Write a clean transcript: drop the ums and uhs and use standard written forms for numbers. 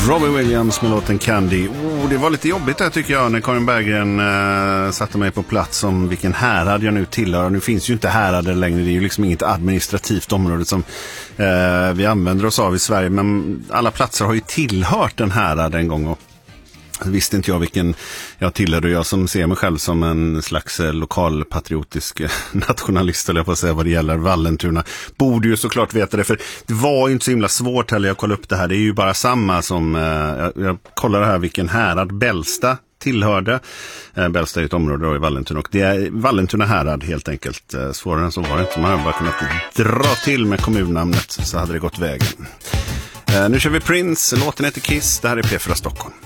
Robbie Williams med låten Candy. Det var lite jobbigt där tycker jag när Karin Berggren satte mig på plats om vilken härad jag nu tillhör. Nu finns ju inte härader längre, det är ju liksom inget administrativt område som vi använder oss av i Sverige. Men alla platser har ju tillhört en härad en gång och visste inte jag vilken jag tillhörde. Jag som ser mig själv som en slags lokalpatriotisk nationalist eller jag får säga vad det gäller Vallentuna. Borde ju såklart veta det, för det var ju inte så himla svårt heller. Jag kollade upp det här. Det är ju bara samma som jag kollade här vilken härad Bällsta tillhörde. Bällsta är ett område då i Vallentuna och det är Vallentuna härad helt enkelt. Svårare än så var det inte. Man hade bara kunnat dra till med kommunnamnet så hade det gått vägen. Nu kör vi Prince. Låten heter Kiss. Det här är P4 Stockholm.